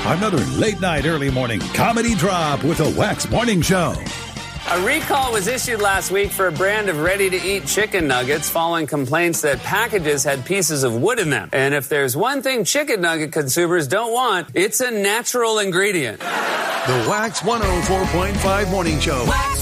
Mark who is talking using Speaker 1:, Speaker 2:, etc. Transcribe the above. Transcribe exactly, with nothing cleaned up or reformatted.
Speaker 1: Another late night, early morning comedy drop with a Wax Morning Show.
Speaker 2: A recall was issued last week for a brand of ready-to-eat chicken nuggets following complaints that packages had pieces of wood in them. And if there's one thing chicken nugget consumers don't want, it's a natural ingredient.
Speaker 3: The Wax one oh four point five Morning Show. Wax